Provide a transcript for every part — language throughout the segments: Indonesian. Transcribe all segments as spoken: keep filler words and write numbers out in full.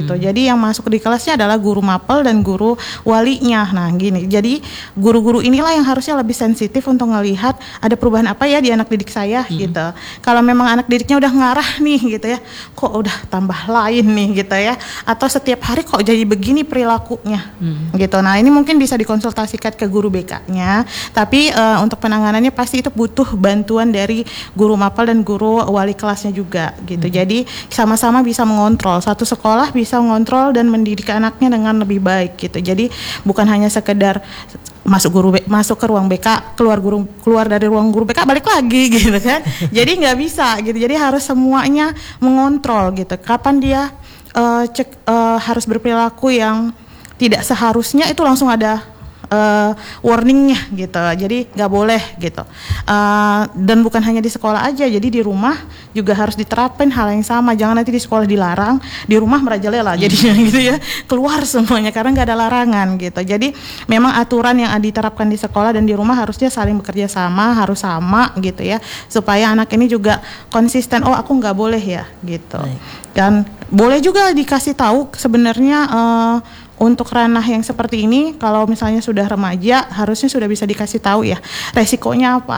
gitu. Jadi yang masuk di kelasnya adalah guru mapel dan guru walinya. Nah gini, jadi guru-guru inilah yang harusnya lebih sensitif untuk ngelihat ada perubahan apa ya di anak didik saya hmm. gitu. Kalau memang anak didiknya udah ngarah nih gitu ya, kok udah tambah lain nih gitu ya, atau setiap hari kok jadi begini perilakunya hmm. gitu. Nah ini mungkin bisa dikonsultasikan ke guru B K-nya, tapi uh, untuk penanganannya pasti itu butuh bantuan dari guru mapel dan guru wali kelasnya juga gitu. Hmm. Jadi sama-sama bisa mengontrol, satu sekolah bisa mengontrol dan mendidik anaknya dengan lebih baik gitu. Jadi bukan hanya sekedar masuk guru B, masuk ke ruang B K, keluar guru keluar dari ruang guru B K balik lagi gitu kan. Jadi nggak bisa gitu. Jadi harus semuanya mengontrol gitu. Kapan dia uh, cek uh, harus berperilaku yang tidak seharusnya, itu langsung ada Uh, warningnya gitu, jadi nggak boleh gitu. Uh, dan bukan hanya di sekolah aja, jadi di rumah juga harus diterapin hal yang sama. Jangan nanti di sekolah dilarang, di rumah merajalela jadinya gitu ya, keluar semuanya karena nggak ada larangan gitu. Jadi memang aturan yang diterapkan di sekolah dan di rumah harusnya saling bekerja sama, harus sama gitu ya, supaya anak ini juga konsisten. Oh aku nggak boleh ya gitu. Dan boleh juga dikasih tahu sebenarnya uh, untuk ranah yang seperti ini, kalau misalnya sudah remaja, harusnya sudah bisa dikasih tahu ya, resikonya apa,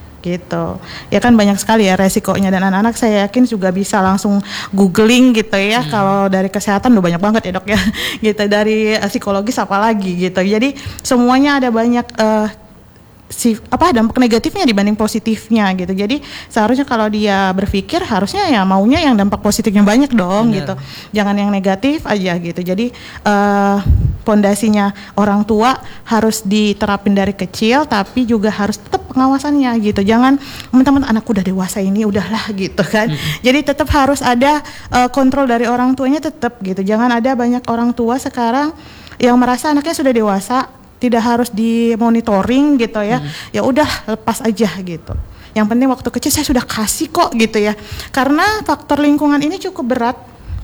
gitu. Ya kan banyak sekali ya resikonya, dan anak-anak saya yakin juga bisa langsung googling gitu ya. Hmm. Kalau dari kesehatan udah banyak banget ya dok ya, gitu. Dari uh, psikologis apalagi gitu. Jadi semuanya ada banyak uh, si apa dampak negatifnya dibanding positifnya gitu. Jadi seharusnya kalau dia berpikir harusnya ya maunya yang dampak positifnya banyak dong. Benar. Gitu. Jangan yang negatif aja gitu. Jadi uh, pondasinya orang tua harus diterapin dari kecil, tapi juga harus tetap pengawasannya gitu. Jangan teman-teman anak udah dewasa ini udahlah gitu kan. Mm-hmm. Jadi tetap harus ada uh, kontrol dari orang tuanya tetap gitu. Jangan ada banyak orang tua sekarang yang merasa anaknya sudah dewasa, tidak harus dimonitoring gitu ya. Hmm. Ya udah lepas aja gitu. Yang penting waktu kecil saya sudah kasih kok gitu ya. Karena faktor lingkungan ini cukup berat.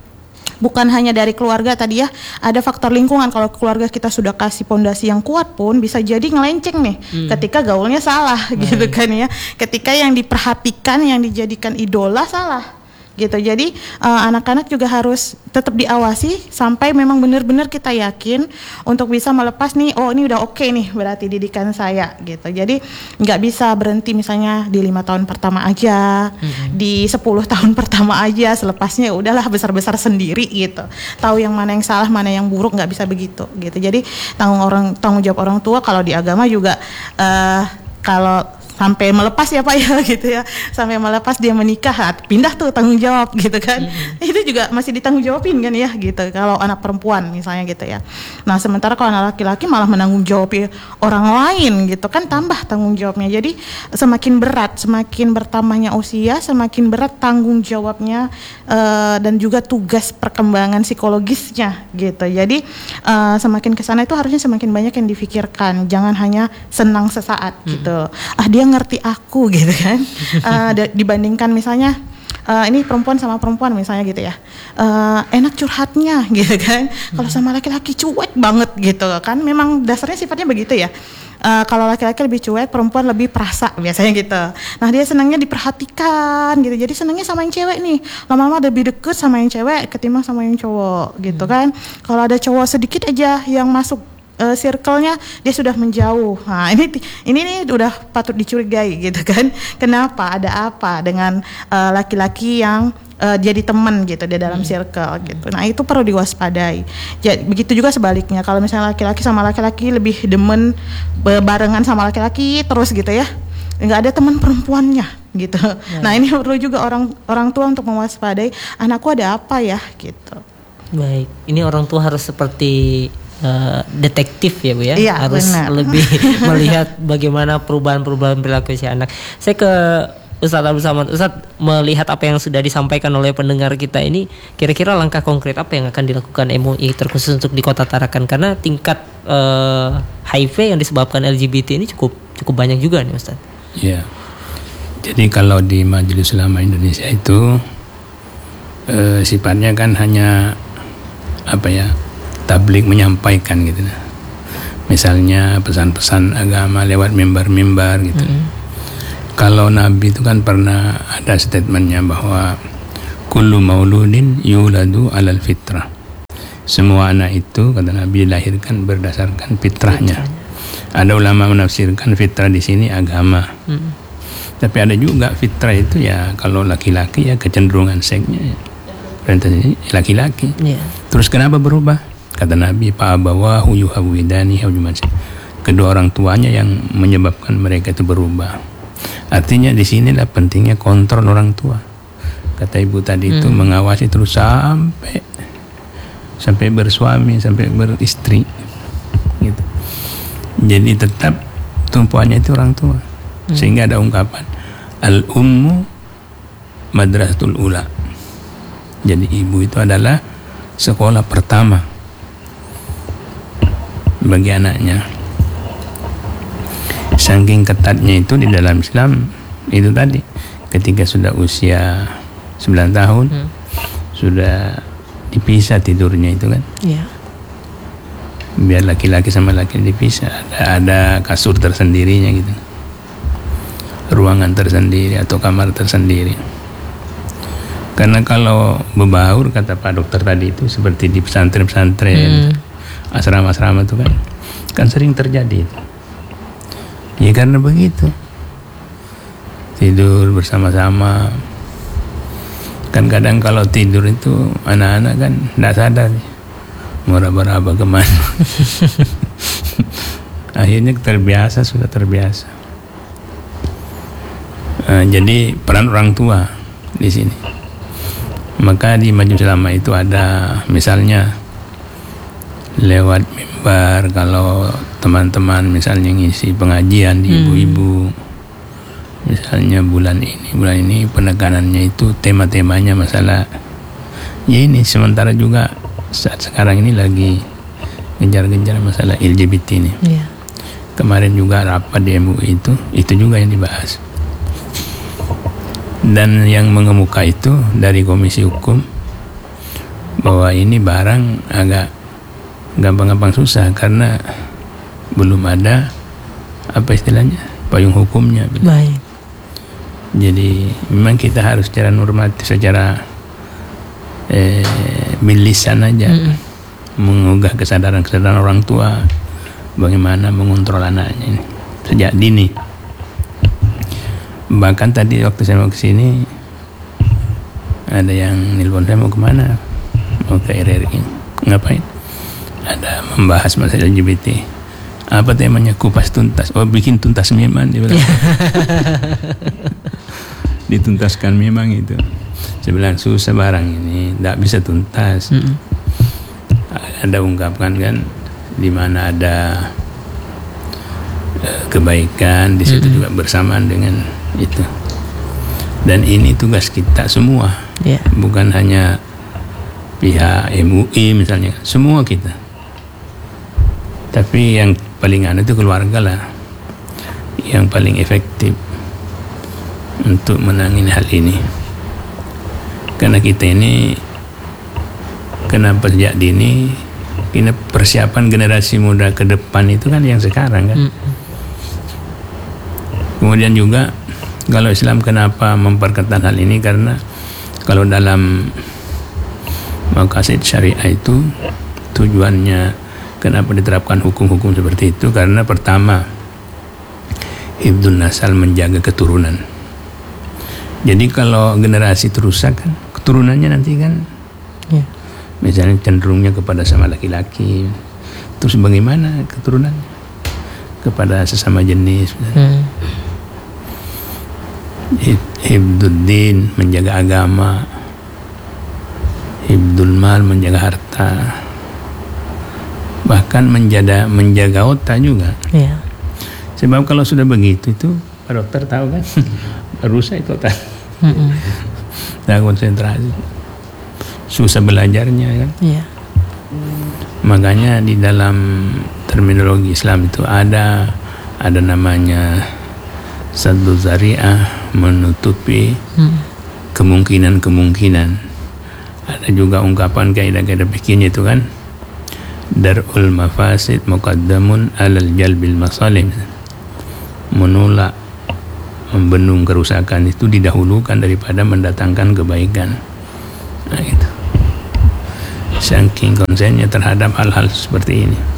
Bukan hanya dari keluarga tadi ya, ada faktor lingkungan. Kalau keluarga kita sudah kasih pondasi yang kuat pun bisa jadi ngelenceng nih hmm. ketika gaulnya salah. Hmm. Gitu kan ya. Ketika yang diperhatikan, yang dijadikan idola salah. Gitu. Jadi uh, anak-anak juga harus tetap diawasi sampai memang benar-benar kita yakin untuk bisa melepas nih, oh ini udah oke okay nih berarti didikan saya gitu. Jadi nggak bisa berhenti misalnya di lima tahun pertama aja, mm-hmm. di sepuluh tahun pertama aja, selepasnya udahlah besar-besar sendiri gitu. Tahu yang mana yang salah, mana yang buruk, nggak bisa begitu gitu. Jadi tanggung orang tanggung jawab orang tua kalau di agama juga uh, kalau sampai melepas ya Pak ya gitu ya, sampai melepas dia menikah, pindah tuh tanggung jawab gitu kan. Mm-hmm. Itu juga masih ditanggung jawabin kan ya gitu, kalau anak perempuan misalnya gitu ya. Nah sementara kalau anak laki-laki malah menanggung jawab orang lain gitu kan, tambah tanggung jawabnya. Jadi semakin berat, semakin bertambahnya usia, semakin berat tanggung jawabnya uh, dan juga tugas perkembangan psikologisnya gitu. Jadi uh, semakin kesana itu harusnya semakin banyak yang difikirkan, jangan hanya senang sesaat mm-hmm. gitu. Ah dia ngerti aku gitu kan. uh, d- dibandingkan misalnya uh, ini perempuan sama perempuan misalnya gitu ya, uh, enak curhatnya gitu kan. Hmm. Kalau sama laki-laki cuek banget gitu kan, memang dasarnya sifatnya begitu ya. Uh, kalau laki-laki lebih cuek, perempuan lebih perasa biasanya gitu. Nah dia senangnya diperhatikan gitu, jadi senangnya sama yang cewek nih, lama-lama lebih deket sama yang cewek ketimbang sama yang cowok gitu hmm. kan. Kalau ada cowok sedikit aja yang masuk Uh, circle-nya dia sudah menjauh. Nah, ini ini nih udah patut dicurigai gitu kan. Kenapa? Ada apa dengan uh, laki-laki yang uh, jadi teman gitu di dalam hmm. circle gitu. Nah, itu perlu diwaspadai. Jadi begitu juga sebaliknya. Kalau misalnya laki-laki sama laki-laki lebih demen barengan sama laki-laki terus gitu ya, nggak ada teman perempuannya gitu. Ya. Nah, ini perlu juga orang orang tua untuk mewaspadai, anakku ada apa ya gitu. Baik, ini orang tua harus seperti Uh, detektif ya Bu ya, iya, harus benar. Lebih melihat bagaimana perubahan-perubahan perilaku si anak. Saya ke Ustadz Abdul Samad. Ustadz, melihat apa yang sudah disampaikan oleh pendengar kita ini, kira-kira langkah konkret apa yang akan dilakukan M U I terkhusus untuk di Kota Tarakan, karena tingkat uh, H I V yang disebabkan L G B T ini cukup cukup banyak juga nih Ustadz. Iya. Jadi kalau di Majelis Ulama Indonesia itu uh, sifatnya kan hanya apa ya, tablik, menyampaikan gitu. Misalnya pesan-pesan agama lewat mimbar-mimbar gitu. Mm-hmm. Kalau Nabi itu kan pernah ada statementnya bahwa kullu mauludin yuladu alal fitrah. semua anak itu kata Nabi dilahirkan berdasarkan fitrahnya. Ada ulama menafsirkan fitrah di sini agama. Hmm. Tapi ada juga fitrah itu ya kalau laki-laki ya kecenderungan seksnya ya. Laki-laki. Yeah. Terus kenapa berubah? Kata Nabi, fa abawahu yuhawidani aw yumansih. Kedua orang tuanya yang menyebabkan mereka itu berubah. Artinya di sinilah pentingnya kontrol orang tua. Kata ibu tadi hmm. itu mengawasi terus sampai sampai bersuami, sampai beristri gitu. Jadi tetap tumpuannya itu orang tua. Hmm. Sehingga ada ungkapan al ummu madrasatul ula. Jadi ibu itu adalah sekolah pertama bagi anaknya. Saking ketatnya itu di dalam Islam itu tadi, ketika sudah usia sembilan tahun hmm. sudah dipisah tidurnya itu kan. Yeah. Biar laki-laki sama laki dipisah, ada, ada kasur tersendirinya gitu, ruangan tersendiri atau kamar tersendiri. Karena kalau berbaur kata Pak Dokter tadi itu seperti di pesantren-pesantren, hmm. asrama-asrama itu kan, kan sering terjadi. Ya karena begitu, tidur bersama-sama. Kan kadang kalau tidur itu anak-anak kan tidak sadar mau raba-raba kemana. Akhirnya terbiasa, sudah terbiasa. Nah, jadi peran orang tua di sini. Maka di Majelis Ulama itu ada misalnya lewat mimbar, kalau teman-teman misalnya ngisi pengajian di ibu-ibu, hmm. misalnya bulan ini bulan ini penekanannya itu tema-temanya masalah ya ini, sementara juga saat sekarang ini lagi genjar-genjar masalah L G B T ini. Yeah. Kemarin juga rapat di M U I itu itu juga yang dibahas. Dan yang mengemuka itu dari Komisi Hukum bahwa ini barang agak gampang-gampang susah karena belum ada apa istilahnya payung hukumnya. Baik. Jadi memang kita harus secara normatif, secara eh, bilisan aja mm-mm. mengugah kesadaran-kesadaran orang tua bagaimana mengontrol anaknya ini sejak dini. Bahkan tadi waktu saya mau kesini ada yang nelpon saya, mau kemana? Mau ke R R I. Ngapain? Ada membahas masalah L G B T. Apa temanya? Kupas tuntas. Oh, bikin tuntas memang dia bilang. Dituntaskan memang itu. Saya bilang susah barang ini, tidak bisa tuntas. Mm-hmm. Ada ungkapkan kan di mana ada uh, kebaikan di situ mm-hmm. juga bersamaan dengan itu. Dan ini tugas kita semua, yeah. bukan hanya pihak M U I misalnya, semua kita. Tapi yang paling anu itu keluarga lah, yang paling efektif untuk menangani hal ini. Karena kita ini kenapa sejak dini, kita persiapan generasi muda ke depan itu kan yang sekarang kan. Mm. Kemudian juga kalau Islam kenapa memperketat hal ini, karena kalau dalam maqasid syariah itu tujuannya kenapa diterapkan hukum-hukum seperti itu, karena pertama hifdzun nasal, menjaga keturunan. Jadi kalau generasi terusak kan keturunannya nanti kan yeah. misalnya cenderungnya kepada sama laki-laki, terus bagaimana keturunan kepada sesama jenis. Hmm. Hifdzuddin, menjaga agama. Hifdzul mal, menjaga harta. Bahkan menjaga menjaga otak juga. Yeah. Sebab kalau sudah begitu itu Pak Dokter tahu kan rusak itu otak. Mm-hmm. Nah, konsentrasi, susah belajarnya kan. Yeah. Makanya di dalam terminologi Islam itu ada ada namanya saddu zari'ah, menutupi hmm. kemungkinan-kemungkinan. Ada juga ungkapan kaidah-kaidah fikihnya itu kan, darul mafasid muqaddamun alal jalbil masalih. Menolak, membendung kerusakan itu didahulukan daripada mendatangkan kebaikan. Nah itu. saking konsennya terhadap hal-hal seperti ini.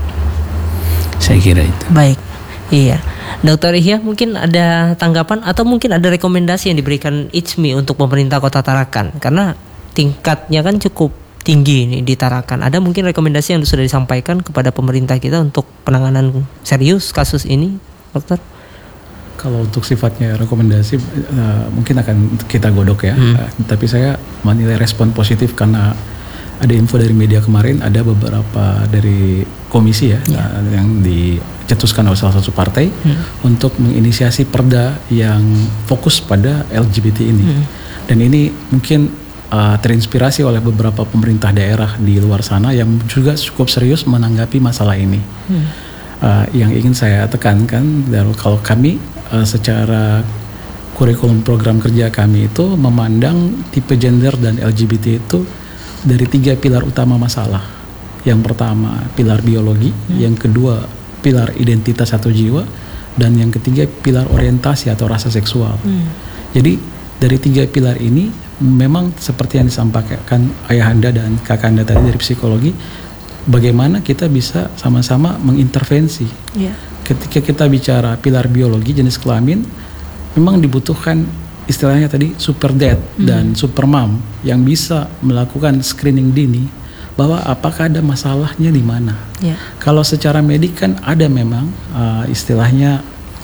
Saya kira itu. Baik, iya. Dokter Ihya mungkin ada tanggapan atau mungkin ada rekomendasi yang diberikan I T S M I untuk pemerintah Kota Tarakan, karena tingkatnya kan cukup tinggi nih di Tarakan. Ada mungkin rekomendasi yang sudah disampaikan kepada pemerintah kita untuk penanganan serius kasus ini, dokter? Kalau untuk sifatnya rekomendasi uh, mungkin akan kita godok ya, hmm. uh, tapi saya menilai respon positif karena ada info dari media kemarin, ada beberapa dari komisi ya, ya. Uh, yang dicetuskan oleh salah satu partai hmm. untuk menginisiasi perda yang fokus pada L G B T ini. Hmm. Dan ini mungkin uh, terinspirasi oleh beberapa pemerintah daerah di luar sana yang juga cukup serius menanggapi masalah ini. Hmm. Uh, yang ingin saya tekankan, kalau kami uh, secara kurikulum program kerja kami itu memandang tipe gender dan L G B T itu dari tiga pilar utama masalah. Yang pertama pilar biologi, hmm. yang kedua pilar identitas atau jiwa, dan yang ketiga pilar orientasi atau rasa seksual. Hmm. Jadi dari tiga pilar ini memang seperti yang disampaikan ayahanda dan kakanda tadi dari psikologi, bagaimana kita bisa sama-sama mengintervensi. Yeah. Ketika kita bicara pilar biologi jenis kelamin, memang dibutuhkan istilahnya tadi super dad hmm. dan super mom yang bisa melakukan screening dini bahwa apakah ada masalahnya di mana. Yeah. Kalau secara medik kan ada memang uh, istilahnya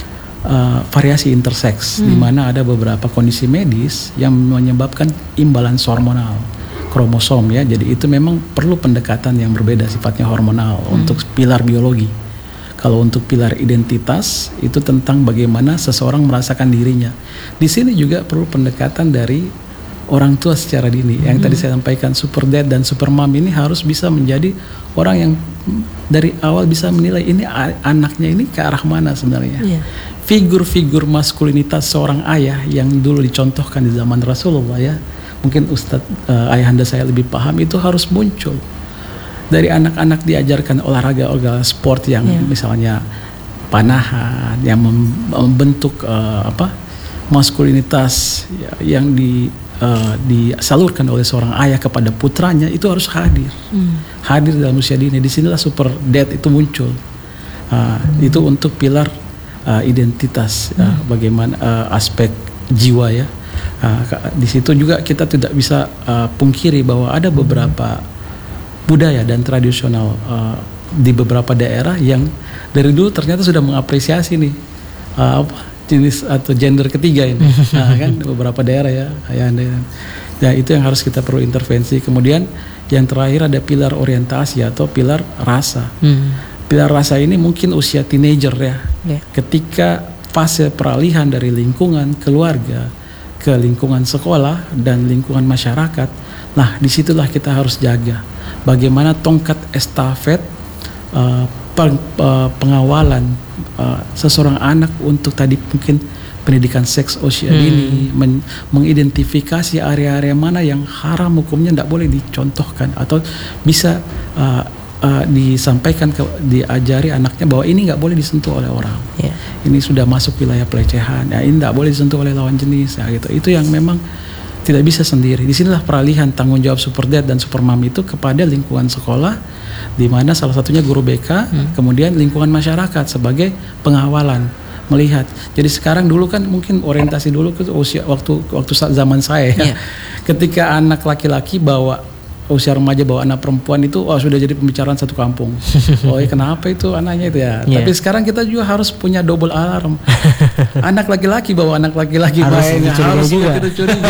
uh, variasi intersex hmm. di mana ada beberapa kondisi medis yang menyebabkan imbalans hormonal kromosom ya. Jadi itu memang perlu pendekatan yang berbeda sifatnya hormonal hmm. untuk pilar biologi. Kalau untuk pilar identitas itu tentang bagaimana seseorang merasakan dirinya. Di sini juga perlu pendekatan dari orang tua secara dini. Yang hmm. tadi saya sampaikan super dad dan super mom ini harus bisa menjadi orang yang dari awal bisa menilai ini anaknya ini ke arah mana sebenarnya. Yeah. Figur-figur maskulinitas seorang ayah yang dulu dicontohkan di zaman Rasulullah ya. Mungkin Ustadz uh, ayahanda saya lebih paham, itu harus muncul. Dari anak-anak diajarkan olahraga-olahraga sport yang yeah. misalnya panahan, yang membentuk uh, apa maskulinitas yang di, uh, disalurkan oleh seorang ayah kepada putranya, itu harus hadir, mm. hadir dalam usia dini. Disinilah super dad itu muncul. Uh, mm. Itu untuk pilar uh, identitas, mm. uh, bagaimana uh, aspek jiwa ya. Uh, di situ juga kita tidak bisa uh, pungkiri bahwa ada beberapa budaya dan tradisional uh, di beberapa daerah yang dari dulu ternyata sudah mengapresiasi nih uh, apa jenis atau gender ketiga ini. Nah, kan beberapa daerah ya, ya, ya itu yang harus kita perlu intervensi. Kemudian yang terakhir ada pilar orientasi atau pilar rasa. Hmm. Pilar rasa ini mungkin usia teenager ya, yeah. ketika fase peralihan dari lingkungan keluarga ke lingkungan sekolah dan lingkungan masyarakat. Nah, disitulah kita harus jaga bagaimana tongkat estafet uh, peng, uh, pengawalan uh, seseorang anak untuk tadi mungkin pendidikan seks usia hmm. dini, men, mengidentifikasi area-area mana yang haram hukumnya tidak boleh dicontohkan atau bisa uh, uh, disampaikan ke, diajari anaknya bahwa ini nggak boleh disentuh oleh orang. Yeah. Ini sudah masuk wilayah pelecehan. Ya, ini tidak boleh disentuh oleh lawan jenis. Ya, gitu. Itu yang memang tidak bisa sendiri. Disinilah peralihan tanggung jawab super dad dan super mom itu kepada lingkungan sekolah, di mana salah satunya guru B K, hmm. kemudian lingkungan masyarakat sebagai pengawalan, melihat. Jadi sekarang dulu kan mungkin orientasi dulu ke usia waktu waktu zaman saya ya. Yeah. Ketika anak laki-laki bawa usia remaja bawa anak perempuan itu, wah sudah jadi pembicaraan satu kampung. Oh ya kenapa itu anaknya itu ya. Yeah. Tapi sekarang kita juga harus punya double alarm. Anak laki-laki bawa anak laki-laki main, harus juga kita curiga.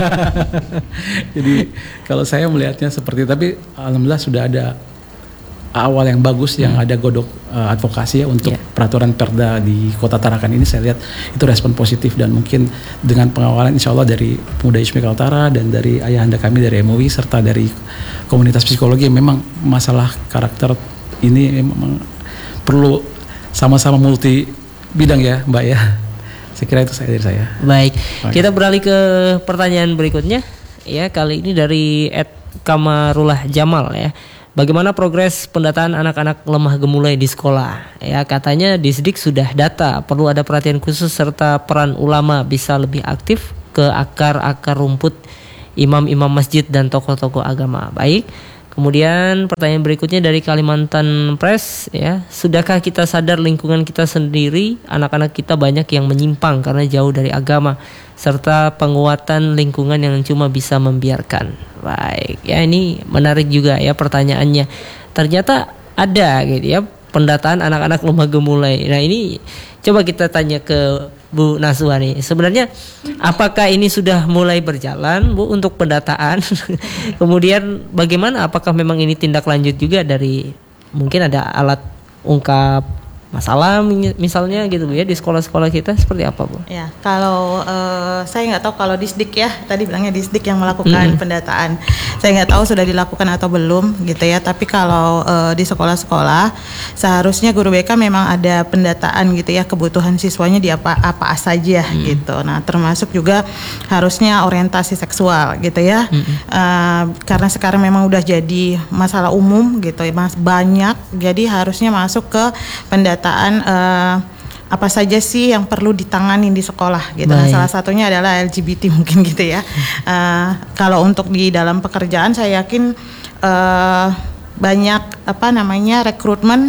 Jadi kalau saya melihatnya seperti itu, tapi alhamdulillah sudah ada awal yang bagus, yang hmm. ada godok uh, advokasi ya untuk yeah. peraturan perda di Kota Tarakan ini. Saya lihat itu respon positif, dan mungkin dengan pengawalan insya Allah dari Pemuda I S M I Kaltara dan dari ayahanda kami dari M U I serta dari komunitas psikologi, memang masalah karakter ini memang perlu sama-sama multi bidang ya Mbak ya. Saya kira itu saya dari saya. Baik, Baik. Kita beralih ke pertanyaan berikutnya ya, kali ini dari Ed Kamarullah Jamal ya. Bagaimana progres pendataan anak-anak lemah gemulai di sekolah? Ya, katanya Disdik sudah data, perlu ada perhatian khusus serta peran ulama bisa lebih aktif ke akar-akar rumput imam-imam masjid dan tokoh-tokoh agama. Baik, Kemudian pertanyaan berikutnya dari Kalimantan Press ya, sudahkah kita sadar lingkungan kita sendiri, anak-anak kita banyak yang menyimpang karena jauh dari agama serta penguatan lingkungan yang cuma bisa membiarkan. Baik, ya ini menarik juga ya pertanyaannya. Ternyata ada gitu ya pendataan anak-anak lemah gemulai. Nah, ini coba kita tanya ke Bu Naswa nih. Sebenarnya apakah ini sudah mulai berjalan Bu untuk pendataan? Kemudian bagaimana, apakah memang ini tindak lanjut juga dari mungkin ada alat ungkap masalah misalnya gitu Bu ya di sekolah-sekolah kita, seperti apa Bu? Ya, kalau uh, saya nggak tahu kalau Disdik ya, tadi bilangnya Disdik yang melakukan mm-hmm. pendataan. Saya nggak tahu sudah dilakukan atau belum gitu ya. Tapi kalau uh, di sekolah-sekolah seharusnya guru B K memang ada pendataan gitu ya, kebutuhan siswanya di apa apa saja mm-hmm. gitu. Nah, termasuk juga harusnya orientasi seksual gitu ya. Mm-hmm. Uh, karena sekarang memang udah jadi masalah umum gitu ya, mas banyak. Jadi harusnya masuk ke pendataan Uh, apa saja sih yang perlu ditangani di sekolah gitu. Nah, salah satunya adalah L G B T mungkin gitu ya. Uh, kalau untuk di dalam pekerjaan saya yakin uh, banyak apa namanya rekrutmen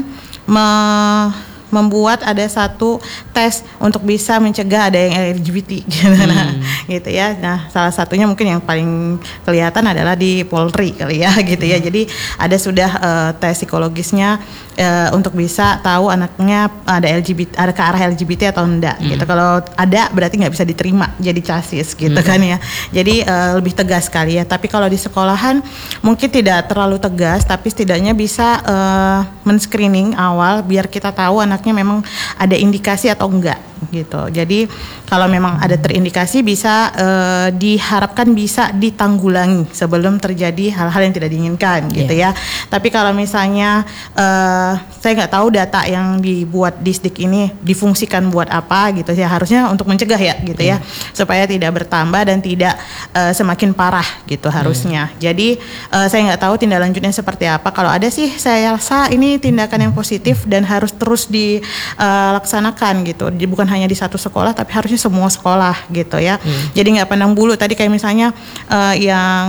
me- membuat ada satu tes untuk bisa mencegah ada yang L G B T gitu, hmm. nah, gitu ya. Nah, salah satunya mungkin yang paling kelihatan adalah di Polri kali ya gitu ya. Jadi ada sudah uh, tes psikologisnya uh, untuk bisa tahu anaknya ada L G B T, ada ke arah L G B T atau enggak hmm. gitu. Kalau ada berarti nggak bisa diterima jadi casis gitu hmm. kan ya. Jadi uh, lebih tegas sekali ya. Tapi kalau di sekolahan mungkin tidak terlalu tegas, tapi setidaknya bisa uh, men-screening awal biar kita tahu anak anaknya memang ada indikasi atau enggak gitu. Jadi kalau memang ada terindikasi bisa uh, diharapkan bisa ditanggulangi sebelum terjadi hal-hal yang tidak diinginkan gitu yeah. ya. Tapi kalau misalnya uh, saya nggak tahu data yang dibuat Disdik ini difungsikan buat apa gitu ya, harusnya untuk mencegah ya gitu yeah. ya, supaya tidak bertambah dan tidak uh, semakin parah gitu harusnya. Yeah. Jadi uh, saya nggak tahu tindak lanjutnya seperti apa. Kalau ada sih saya rasa ini tindakan yang positif dan harus terus di dilaksanakan gitu. Bukan hanya di satu sekolah tapi harusnya semua sekolah gitu ya. Hmm. Jadi nggak pandang bulu tadi kayak misalnya uh, yang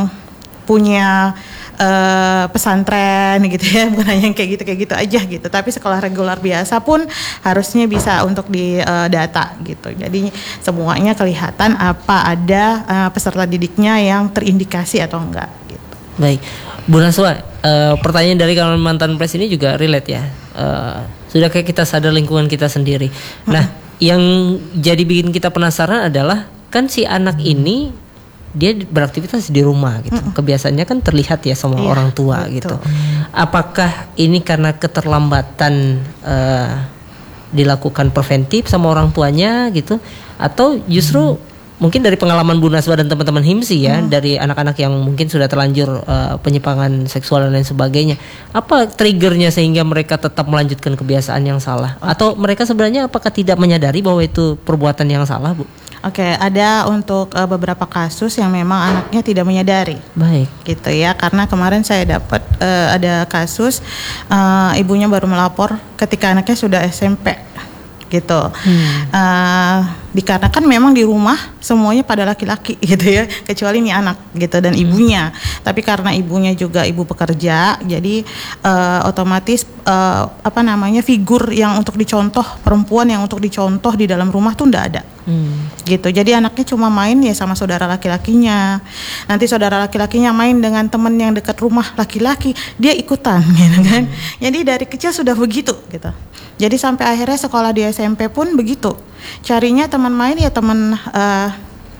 punya uh, pesantren gitu ya, bukan hanya yang kayak gitu kayak gitu aja gitu. Tapi sekolah reguler biasa pun harusnya bisa untuk di uh, data gitu. Jadi semuanya kelihatan apa ada uh, peserta didiknya yang terindikasi atau enggak gitu. Baik, Bu Naswa, uh, pertanyaan dari Kalimantan Press ini juga relate ya. Uh, sudah kayak kita sadar lingkungan kita sendiri. Hmm. Nah, yang jadi bikin kita penasaran adalah kan si anak ini dia beraktivitas di rumah gitu. Hmm. Kebiasaannya kan terlihat ya sama iya, orang tua betul. Gitu. Apakah ini karena keterlambatan uh, dilakukan preventif sama orang tuanya gitu, atau justru hmm. mungkin dari pengalaman Bu Naswa dan teman-teman Himsi ya, hmm. dari anak-anak yang mungkin sudah terlanjur uh, penyimpangan seksual dan lain sebagainya, apa triggernya sehingga mereka tetap melanjutkan kebiasaan yang salah? Okay. Atau mereka sebenarnya apakah tidak menyadari bahwa itu perbuatan yang salah, Bu? Oke, okay, ada untuk uh, beberapa kasus yang memang anaknya tidak menyadari. Baik. Gitu ya, karena kemarin saya dapat uh, ada kasus uh, ibunya baru melapor ketika anaknya sudah S M P. Gitu, hmm. uh, dikarenakan memang di rumah semuanya pada laki-laki gitu ya, kecuali nih anak gitu dan ibunya. Hmm. Tapi karena ibunya juga ibu pekerja, jadi uh, otomatis uh, apa namanya figur yang untuk dicontoh, perempuan yang untuk dicontoh di dalam rumah tuh ndak ada. Hmm. Gitu, jadi anaknya cuma main ya sama saudara laki-lakinya. Nanti saudara laki-lakinya main dengan teman yang dekat rumah laki-laki, dia ikutan gitu kan. Hmm. Jadi dari kecil sudah begitu gitu. Jadi sampai akhirnya sekolah di S M P pun begitu. Carinya teman main ya teman uh,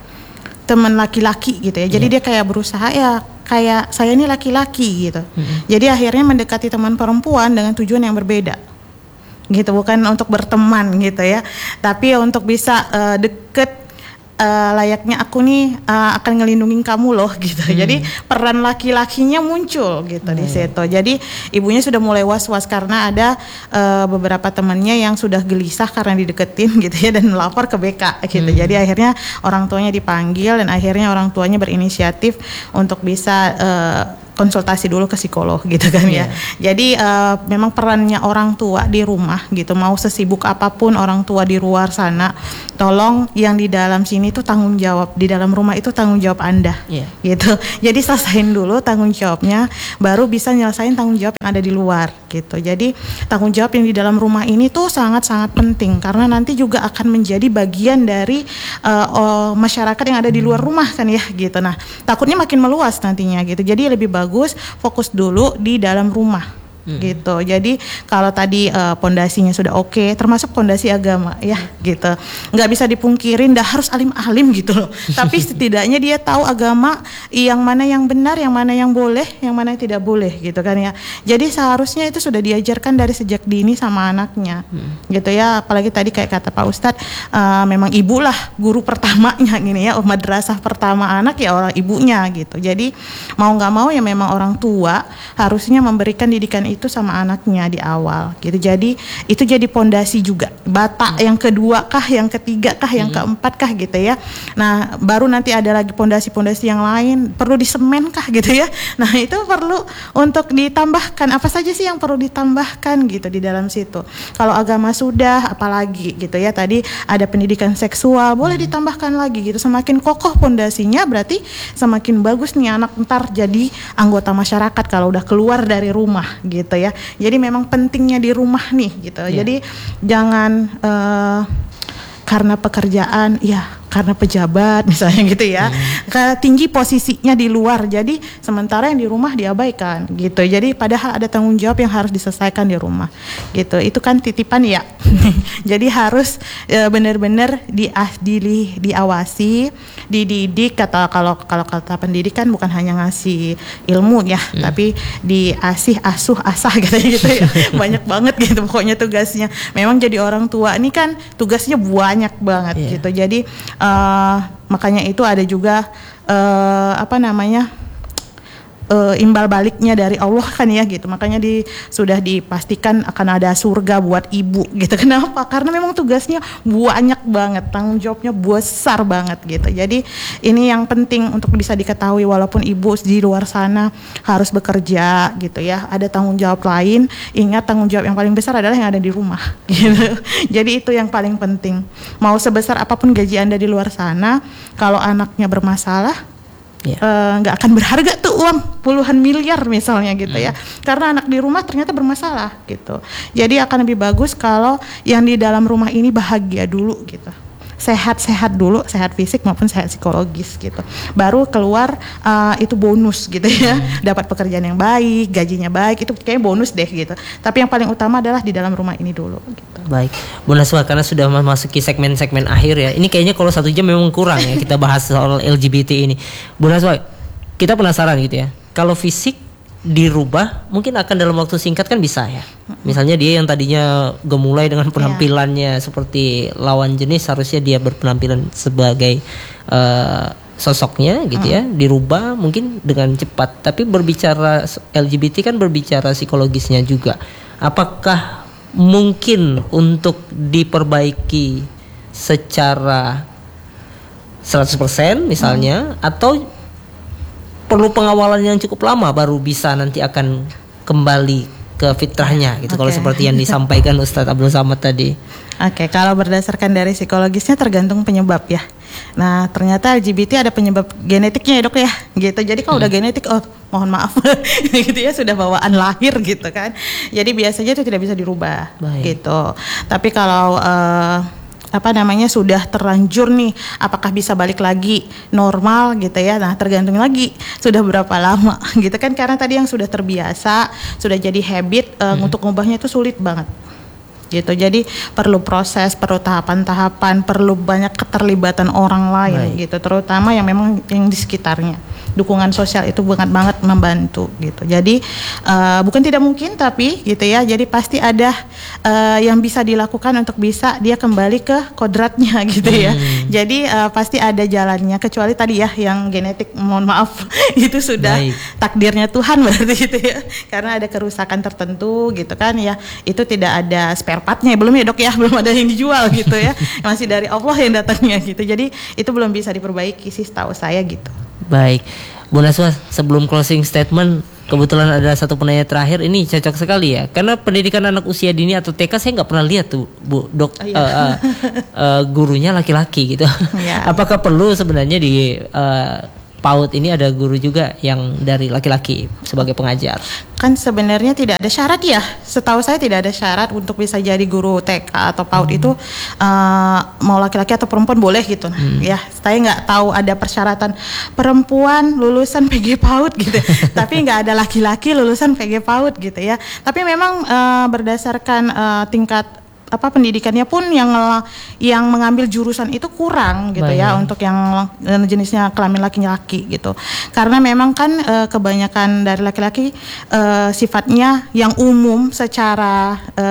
teman laki-laki gitu ya. Jadi yeah. dia kayak berusaha ya kayak saya ini laki-laki gitu. Mm-hmm. Jadi akhirnya mendekati teman perempuan dengan tujuan yang berbeda. Gitu, bukan untuk berteman gitu ya. Tapi untuk bisa uh, deket Uh, layaknya aku nih uh, akan ngelindungin kamu loh gitu. Hmm. Jadi peran laki-lakinya muncul gitu hmm. di situ. Jadi ibunya sudah mulai was-was karena ada uh, beberapa temannya yang sudah gelisah karena dideketin gitu ya dan melapor ke B K gitu. Hmm. Jadi akhirnya orang tuanya dipanggil dan akhirnya orang tuanya berinisiatif untuk bisa uh, konsultasi dulu ke psikolog gitu kan ya. Jadi uh, memang perannya orang tua di rumah gitu, mau sesibuk apapun orang tua di luar sana, tolong yang di dalam sini tuh tanggung jawab, di dalam rumah itu tanggung jawab Anda yeah. gitu. Jadi selesain dulu tanggung jawabnya, baru bisa nyelesain tanggung jawab yang ada di luar gitu. Jadi tanggung jawab yang di dalam rumah ini tuh sangat-sangat penting, karena nanti juga akan menjadi bagian dari uh, uh, masyarakat yang ada di luar rumah kan ya gitu. Nah takutnya makin meluas nantinya gitu. Jadi lebih bagus fokus dulu di dalam rumah. Hmm. Gitu. Jadi kalau tadi pondasinya uh, sudah oke, okay, termasuk pondasi agama ya gitu. Nggak bisa dipungkirin dah harus alim-alim gitu loh. Tapi setidaknya dia tahu agama yang mana yang benar, yang mana yang boleh, yang mana yang tidak boleh gitu kan ya. Jadi seharusnya itu sudah diajarkan dari sejak dini sama anaknya. Hmm. Gitu ya. Apalagi tadi kayak kata Pak Ustadz, uh, memang ibulah guru pertamanya gini ya, madrasah pertama anak ya orang ibunya gitu. Jadi mau nggak mau ya memang orang tua harusnya memberikan didikan itu itu sama anaknya di awal gitu. Jadi itu jadi pondasi juga, bata hmm. yang kedua kah, yang ketiga kah, yang hmm. keempat kah gitu ya. Nah baru nanti ada lagi pondasi-pondasi yang lain, perlu disemen kah gitu ya. Nah itu perlu untuk ditambahkan, apa saja sih yang perlu ditambahkan gitu di dalam situ. Kalau agama sudah, apalagi gitu ya, tadi ada pendidikan seksual, boleh hmm. ditambahkan lagi gitu. Semakin kokoh pondasinya berarti semakin bagus nih anak ntar jadi anggota masyarakat kalau udah keluar dari rumah gitu ya. Jadi memang pentingnya di rumah nih gitu. Yeah. Jadi jangan uh, karena pekerjaan ya, karena pejabat misalnya gitu ya, hmm. tinggi posisinya di luar, jadi sementara yang di rumah diabaikan gitu. Jadi padahal ada tanggung jawab yang harus diselesaikan di rumah gitu. Itu kan titipan ya. Jadi harus e, benar-benar di, di diawasi, dididik. Kata kalau kalau kata pendidikan bukan hanya ngasih ilmu ya, hmm. tapi diasih, asuh, asah gitu gitu ya. Banyak banget gitu pokoknya tugasnya. Memang jadi orang tua ini kan tugasnya banyak banget yeah. gitu. Jadi Uh, makanya itu ada juga uh, apa namanya uh, imbal baliknya dari Allah kan ya gitu. Makanya di, sudah dipastikan akan ada surga buat ibu gitu. Kenapa? Karena memang tugasnya banyak banget, tanggung jawabnya besar banget gitu. Jadi ini yang penting untuk bisa diketahui, walaupun ibu di luar sana harus bekerja gitu ya, ada tanggung jawab lain. Ingat tanggung jawab yang paling besar adalah yang ada di rumah gitu. Jadi itu yang paling penting. Mau sebesar apapun gaji Anda di luar sana, kalau anaknya bermasalah nggak yeah. uh, akan berharga tuh uang puluhan miliar misalnya gitu mm. ya, karena anak di rumah ternyata bermasalah gitu. Jadi akan lebih bagus kalau yang di dalam rumah ini bahagia dulu gitu, sehat-sehat dulu, sehat fisik maupun sehat psikologis gitu. Baru keluar uh, itu bonus gitu ya, mm. dapat pekerjaan yang baik, gajinya baik, itu kayaknya bonus deh gitu. Tapi yang paling utama adalah di dalam rumah ini dulu gitu. Baik, Bu Naswa, karena sudah memasuki segmen-segmen akhir ya. Ini kayaknya kalau satu jam memang kurang ya kita bahas soal L G B T ini. Bu Naswa, kita penasaran gitu ya. Kalau fisik dirubah, mungkin akan dalam waktu singkat kan bisa ya. Misalnya dia yang tadinya gemulai dengan penampilannya yeah. seperti lawan jenis, harusnya dia berpenampilan sebagai uh, sosoknya gitu ya, dirubah mungkin dengan cepat. Tapi berbicara L G B T kan berbicara psikologisnya juga. Apakah mungkin untuk diperbaiki secara seratus persen misalnya, hmm. atau perlu pengawalan yang cukup lama baru bisa nanti akan kembali ke fitrahnya gitu, okay. Kalau seperti yang disampaikan Ustadz Abdul Samad tadi. Oke, okay, kalau berdasarkan dari psikologisnya tergantung penyebab ya. Nah ternyata L G B T ada penyebab genetiknya ya dok ya gitu. Jadi kalau hmm. udah genetik, oh mohon maaf gitu ya, sudah bawaan lahir gitu kan. Jadi biasanya itu tidak bisa dirubah. Baik. Gitu. Tapi kalau uh, apa namanya sudah terlanjur nih, apakah bisa balik lagi normal gitu ya. Nah tergantung lagi sudah berapa lama gitu kan, karena tadi yang sudah terbiasa, sudah jadi habit, uh, hmm. untuk ngubahnya itu sulit banget gitu. Jadi perlu proses, perlu tahapan-tahapan, perlu banyak keterlibatan orang lain. Baik. Gitu, terutama yang memang yang di sekitarnya. Dukungan sosial itu banget banget membantu gitu. Jadi uh, bukan tidak mungkin, tapi gitu ya. Jadi pasti ada uh, yang bisa dilakukan untuk bisa dia kembali ke kodratnya gitu ya. Hmm. Jadi uh, pasti ada jalannya, kecuali tadi ya yang genetik, mohon maaf itu sudah Baik. takdirnya Tuhan berarti gitu ya. Karena ada kerusakan tertentu gitu kan ya. Itu tidak ada spare partnya, belum ya dok ya, belum ada yang dijual gitu ya. Masih dari Allah yang datangnya gitu. Jadi itu belum bisa diperbaiki sih setahu saya gitu. Baik, Bu Naswa, sebelum closing statement, kebetulan ada satu penanya terakhir, ini cocok sekali ya, karena pendidikan anak usia dini atau T K saya nggak pernah lihat tuh Bu Dok, oh, iya. uh, uh, uh, gurunya laki-laki gitu. Ya. Apakah perlu sebenarnya di uh, PAUD ini ada guru juga yang dari laki-laki sebagai pengajar? Kan sebenarnya tidak ada syarat ya, setahu saya tidak ada syarat untuk bisa jadi guru T K atau PAUD hmm. itu uh, mau laki-laki atau perempuan boleh gitu. Hmm. Ya, saya nggak tahu ada persyaratan perempuan lulusan P G PAUD gitu, tapi nggak ada laki-laki lulusan P G PAUD gitu ya. Tapi memang uh, berdasarkan uh, tingkat apa pendidikannya pun yang yang mengambil jurusan itu kurang gitu. Baik. Ya untuk yang jenisnya kelamin laki-laki gitu, karena memang kan e, kebanyakan dari laki-laki e, sifatnya yang umum secara e,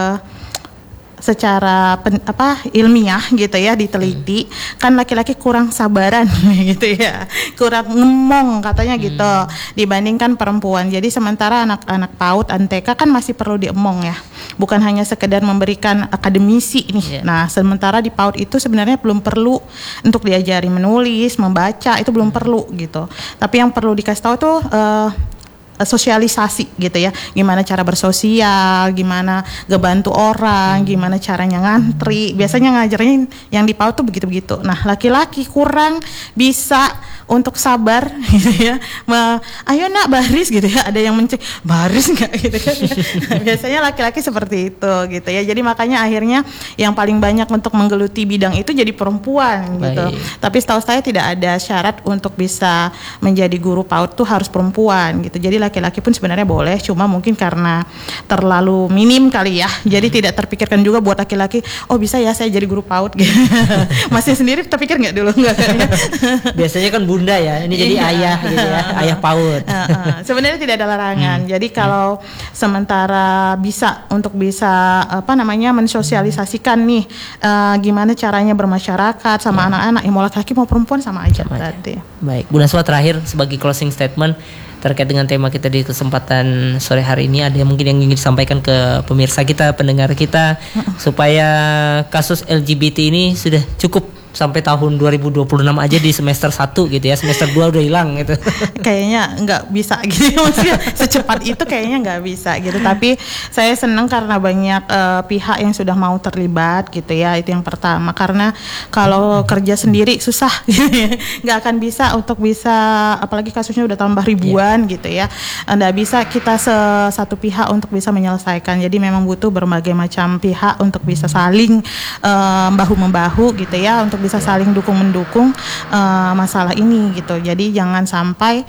secara pen, apa ilmiah gitu ya diteliti hmm. kan laki-laki kurang sabaran gitu ya, kurang ngemong katanya hmm. gitu dibandingkan perempuan. Jadi sementara anak-anak PAUD, T K kan masih perlu diemong ya, bukan hanya sekedar memberikan akademisi nih. Yeah. Nah sementara di PAUD itu sebenarnya belum perlu untuk diajari menulis, membaca, itu belum hmm. perlu gitu. Tapi yang perlu dikasih tahu tuh uh, sosialisasi gitu ya, gimana cara bersosial, gimana ngebantu orang, gimana caranya ngantri. Biasanya ngajarin yang di PAUD tuh begitu-begitu. Nah laki-laki kurang bisa untuk sabar gitu ya, Ma, ayo nak baris gitu ya, ada yang mencek baris nggak gitu kan ya. Nah, biasanya laki-laki seperti itu gitu ya. Jadi makanya akhirnya yang paling banyak untuk menggeluti bidang itu jadi perempuan. Baik. Gitu. Tapi setahu saya tidak ada syarat untuk bisa menjadi guru PAUD tuh harus perempuan gitu. Jadi laki-laki pun sebenarnya boleh, cuma mungkin karena terlalu minim kali ya, jadi hmm. tidak terpikirkan juga buat laki-laki, oh bisa ya saya jadi guru PAUD gitu. Masih sendiri terpikir nggak dulu nggak kan ya? Biasanya kan bunda ya, ini jadi iya. ayah gitu ya, ayah PAUD. Uh, uh. Sebenarnya tidak ada larangan. Hmm. Jadi kalau hmm. sementara bisa untuk bisa apa namanya mensosialisasikan nih uh, gimana caranya bermasyarakat sama hmm. anak-anak, ya mau laki-laki mau perempuan sama aja berarti. Baik, Bu Naswa, terakhir sebagai closing statement terkait dengan tema kita di kesempatan sore hari ini, ada yang mungkin yang ingin disampaikan ke pemirsa kita, pendengar kita, supaya kasus L G B T ini sudah cukup sampai tahun dua ribu dua puluh enam aja di semester satu gitu ya, semester dua udah hilang gitu. Kayaknya nggak bisa gitu maksudnya secepat itu kayaknya nggak bisa gitu. Tapi saya senang karena banyak uh, pihak yang sudah mau terlibat gitu ya, itu yang pertama. Karena kalau kerja sendiri susah gitu ya, nggak akan bisa untuk bisa, apalagi kasusnya udah tambah ribuan yeah. gitu ya, nggak bisa kita se- satu pihak untuk bisa menyelesaikan. Jadi memang butuh berbagai macam pihak untuk bisa saling uh, bahu-membahu gitu ya, untuk bisa saling dukung-mendukung uh, masalah ini gitu. Jadi jangan sampai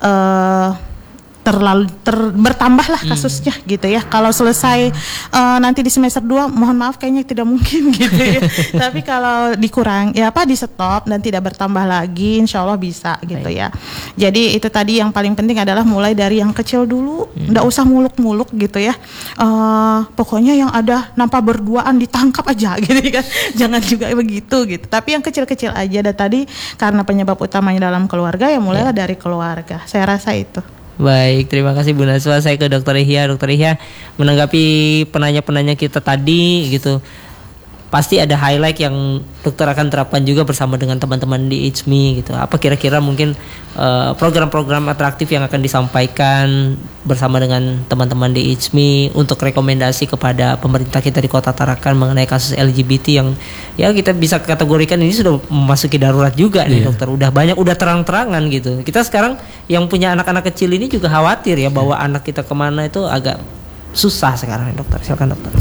uh, terlalu ter, bertambahlah kasusnya hmm. gitu ya. Kalau selesai uh, nanti di semester dua, mohon maaf kayaknya tidak mungkin gitu ya. Tapi kalau dikurang ya apa di stop dan tidak bertambah lagi, insya Allah bisa gitu Baik. Ya. Jadi itu tadi yang paling penting adalah mulai dari yang kecil dulu, nggak hmm. usah muluk-muluk gitu ya. Uh, pokoknya yang ada nampak berduaan ditangkap aja gitu kan. Jangan juga begitu gitu. Tapi yang kecil-kecil aja. Dan tadi karena penyebab utamanya dalam keluarga, ya mulailah ya. dari keluarga. Saya rasa itu. Baik, terima kasih Bu Naswa. Saya ke Dokter Ihya. Dokter Ihya, menanggapi penanya-penanya kita tadi gitu, pasti ada highlight yang dokter akan terapkan juga bersama dengan teman-teman di I T S M I gitu. Apa kira-kira mungkin uh, program-program atraktif yang akan disampaikan bersama dengan teman-teman di I T S M I untuk rekomendasi kepada pemerintah kita di Kota Tarakan mengenai kasus L G B T yang ya kita bisa kategorikan ini sudah memasuki darurat juga nih, yeah. dokter. Udah banyak, udah terang-terangan gitu. Kita sekarang yang punya anak-anak kecil ini juga khawatir ya, bawa yeah. anak kita kemana itu agak susah sekarang, dokter. Silakan dokter.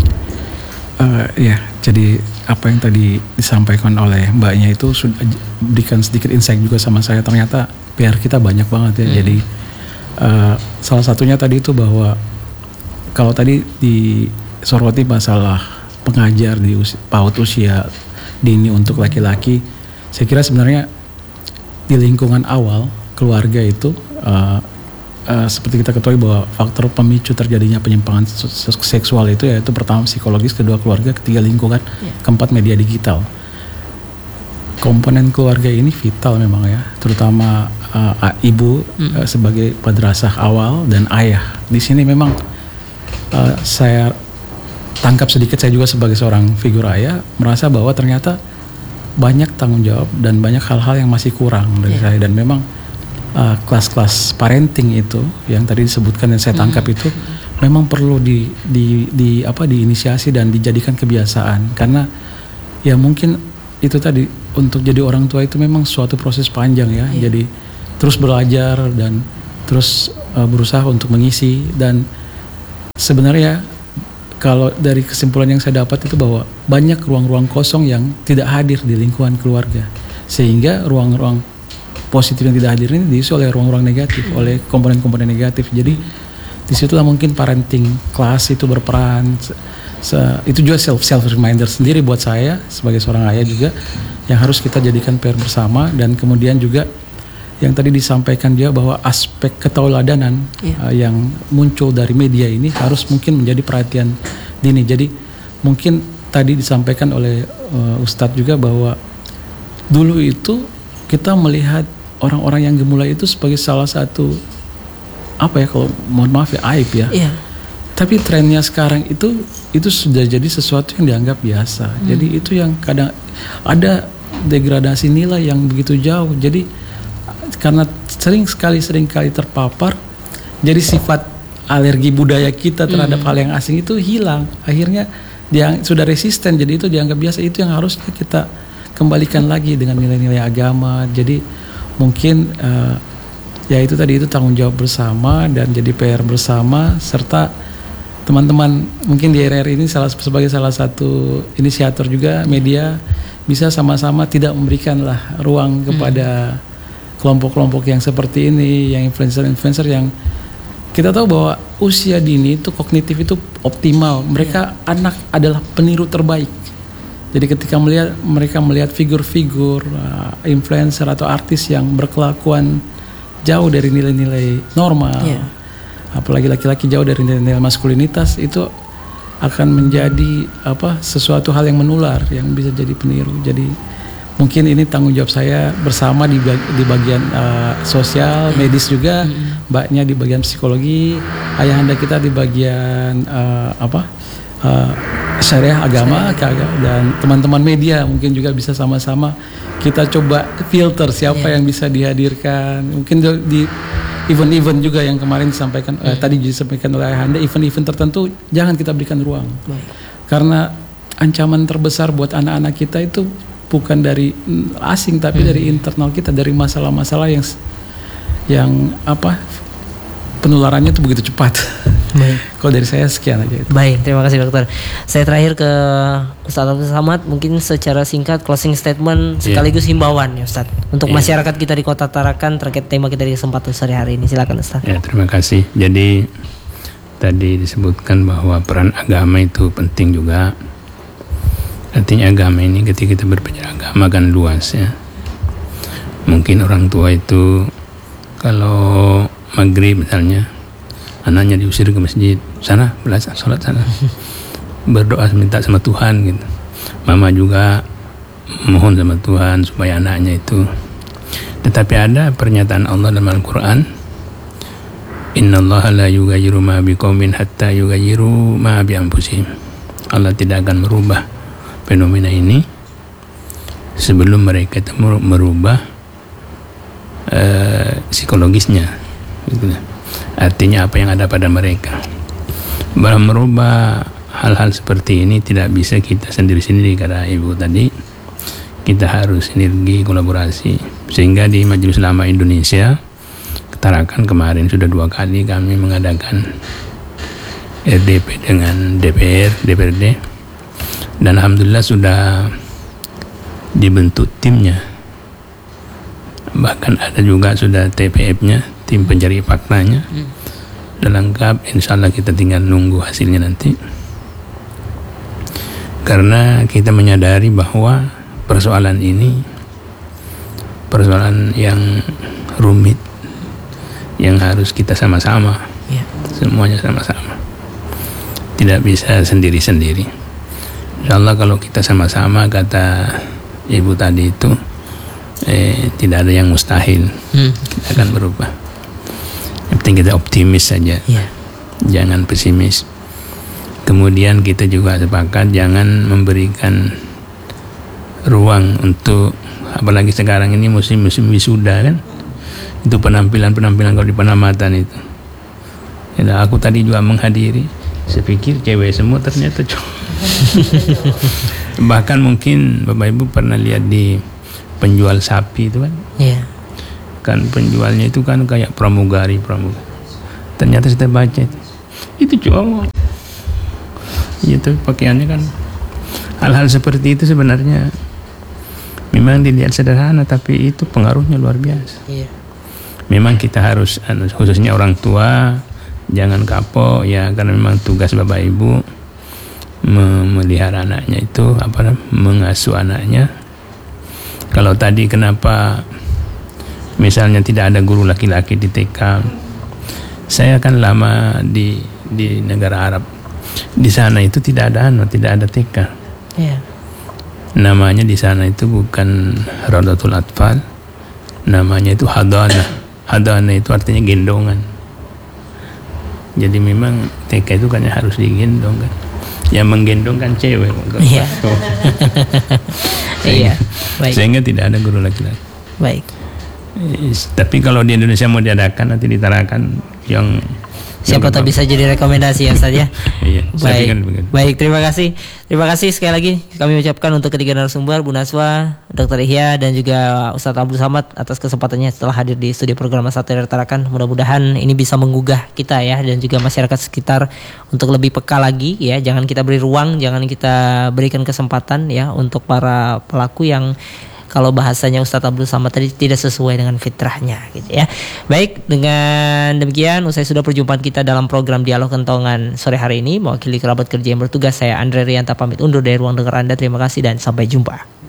Uh, ya, jadi apa yang tadi disampaikan oleh mbaknya itu sudah berikan sedikit insight juga sama saya. Ternyata P R kita banyak banget ya. Hmm. Jadi uh, salah satunya tadi itu bahwa kalau tadi disoroti masalah pengajar di usia, PAUD usia dini untuk laki-laki, saya kira sebenarnya di lingkungan awal keluarga itu uh, Uh, seperti kita ketahui bahwa faktor pemicu terjadinya penyimpangan seksual itu yaitu pertama psikologis, kedua keluarga, ketiga lingkungan, yeah. keempat media digital. Komponen keluarga ini vital memang ya, terutama uh, ibu mm. uh, sebagai madrasah awal dan ayah. Di sini memang uh, saya tangkap sedikit, saya juga sebagai seorang figur ayah merasa bahwa ternyata banyak tanggung jawab dan banyak hal-hal yang masih kurang dari yeah. saya, dan memang uh, kelas-kelas parenting itu yang tadi disebutkan dan saya tangkap mm-hmm. itu memang perlu di, di, di apa diinisiasi dan dijadikan kebiasaan, karena ya mungkin itu tadi untuk jadi orang tua itu memang suatu proses panjang ya. Yeah. Jadi terus belajar dan terus uh, berusaha untuk mengisi, dan sebenarnya kalau dari kesimpulan yang saya dapat itu bahwa banyak ruang-ruang kosong yang tidak hadir di lingkungan keluarga, sehingga ruang-ruang positif yang tidak hadir ini diisi oleh ruang-ruang negatif, mm. oleh komponen-komponen negatif. Jadi disitulah mungkin parenting class itu berperan. Se- itu juga self self reminder sendiri buat saya sebagai seorang ayah juga, yang harus kita jadikan P R bersama. Dan kemudian juga yang tadi disampaikan dia bahwa aspek ketauladanan yeah. uh, yang muncul dari media ini harus mungkin menjadi perhatian dini. Jadi mungkin tadi disampaikan oleh uh, Ustadz juga bahwa dulu itu kita melihat orang-orang yang gemulai itu sebagai salah satu apa ya, kalau mohon maaf ya, aib ya. Yeah. Tapi trennya sekarang itu itu sudah jadi sesuatu yang dianggap biasa. Hmm. Jadi itu yang kadang ada degradasi nilai yang begitu jauh. Jadi karena sering sekali sering kali terpapar, jadi sifat alergi budaya kita terhadap hmm. hal yang asing itu hilang. Akhirnya dia sudah resisten, jadi itu dianggap biasa. Itu yang harusnya kita kembalikan lagi dengan nilai-nilai agama. Jadi mungkin uh, ya itu tadi, itu tanggung jawab bersama dan jadi P R bersama, serta teman-teman mungkin di R R ini salah, sebagai salah satu inisiator juga media bisa sama-sama tidak memberikanlah ruang kepada hmm. kelompok-kelompok yang seperti ini, yang influencer-influencer yang kita tahu bahwa usia dini itu kognitif itu optimal. Mereka ya. Anak adalah peniru terbaik. Jadi ketika melihat mereka melihat figur-figur uh, influencer atau artis yang berkelakuan jauh dari nilai-nilai normal, ya. Apalagi laki-laki jauh dari nilai-nilai maskulinitas, itu akan menjadi apa sesuatu hal yang menular, yang bisa jadi peniru. Jadi mungkin ini tanggung jawab saya bersama di, bag, di bagian uh, sosial, medis juga, mm-hmm. mbaknya di bagian psikologi, ayahanda kita di bagian uh, apa uh, syariah agama, syariah. Dan teman-teman media mungkin juga bisa sama-sama kita coba filter siapa yeah. yang bisa dihadirkan. Mungkin di event-event juga yang kemarin disampaikan mm-hmm. eh, tadi disampaikan oleh ayahanda, event-event tertentu jangan kita berikan ruang, mm-hmm. karena ancaman terbesar buat anak-anak kita itu bukan dari asing, tapi hmm. dari internal kita, dari masalah-masalah yang yang apa penularannya itu begitu cepat. Baik. Kalau dari saya sekian aja. Itu. Baik, terima kasih dokter. Saya terakhir ke Ustadz Abdul Samad, mungkin secara singkat closing statement sekaligus yeah. himbauan ya Ustadz untuk yeah. masyarakat kita di Kota Tarakan terkait tema kita di kesempatan sore hari ini. Silakan Ustadz. Ya, terima kasih. Jadi tadi disebutkan bahwa peran agama itu penting juga. Artinya agama ini ketika kita berbicara agama kan luas ya. Mungkin orang tua itu kalau maghrib misalnya anaknya diusir ke masjid, sana belajar sholat sana, berdoa minta sama Tuhan gitu. Mama juga mohon sama Tuhan supaya anaknya itu. Tetapi ada pernyataan Allah dalam Al-Quran, Innallaha la yughayyiru ma biqaumin hatta yughayyiru ma bi anfusihim. Allah tidak akan merubah fenomena ini sebelum mereka itu merubah uh, psikologisnya, gitu. Artinya apa yang ada pada mereka. Bahwa merubah hal-hal seperti ini tidak bisa kita sendiri-sendiri, kata Ibu tadi. Kita harus sinergi, kolaborasi. Sehingga di Majelis Ulama Indonesia Tarakan kemarin sudah dua kali kami mengadakan R D P dengan D P R, D P R D. Dan alhamdulillah sudah dibentuk timnya. Bahkan ada juga sudah T P F-nya, tim pencari faktanya. Hmm. Sudah lengkap, insya Allah kita tinggal nunggu hasilnya nanti. Karena kita menyadari bahwa persoalan ini persoalan yang rumit, yang harus kita sama-sama, ya. Semuanya sama-sama. Tidak bisa sendiri-sendiri. InsyaAllah kalau kita sama-sama, kata Ibu tadi itu, eh, tidak ada yang mustahil. Hmm. Kita akan berubah. Yang penting kita optimis saja, yeah. Jangan pesimis. Kemudian kita juga sepakat jangan memberikan ruang untuk, apalagi sekarang ini musim-musim wisuda kan, Itu penampilan-penampilan kalau di Penamatan itu. Ya, aku tadi juga menghadiri, saya pikir cewek semua, ternyata cowok. Bahkan mungkin Bapak Ibu pernah lihat di penjual sapi itu kan. Iya. Kan penjualnya itu kan kayak pramugari, pramugari. Ternyata saya baca itu, itu cowok. Itu pakaiannya kan. Hal-hal seperti itu sebenarnya memang dilihat sederhana, tapi itu pengaruhnya luar biasa. Iya. Memang kita harus, khususnya orang tua, jangan kapok ya, karena memang tugas Bapak Ibu memelihara anaknya itu, apa, mengasuh anaknya. Kalau tadi kenapa misalnya tidak ada guru laki-laki di T K, saya kan lama di di negara Arab, di sana itu tidak ada anu, tidak ada T K. Iya. Namanya di sana itu bukan Raudatul Atfal, namanya itu Hadana. Hadana itu artinya gendongan. Jadi memang T K itu kan harus digendong kan. Yang menggendong kan cewek. Iya. Iya. Baik. Sehingga tidak ada guru laki-laki. Baik. Eh, tapi kalau di Indonesia mau diadakan, nanti ditarakan yang Siapa tahu bisa jadi rekomendasi ya Ustaz ya. Iya, saya Baik. pikir begitu. Baik, terima kasih. Terima kasih sekali lagi kami ucapkan untuk ketiga narasumber, Bu Naswa, Dokter Ihya, dan juga Ustadz Abdul Samad atas kesempatannya setelah hadir di studio program Satria Tarakan. Mudah-mudahan ini bisa menggugah kita ya, dan juga masyarakat sekitar untuk lebih peka lagi ya. Jangan kita beri ruang, jangan kita berikan kesempatan ya untuk para pelaku yang kalau bahasanya Ustadz Abdul Samad tadi tidak sesuai dengan fitrahnya gitu ya. Baik, dengan demikian usai sudah perjumpaan kita dalam program Dialog Kentongan sore hari ini. Mewakili kerabat kerja yang bertugas, saya Andre Rianta pamit undur dari ruang dengar Anda. Terima kasih dan sampai jumpa.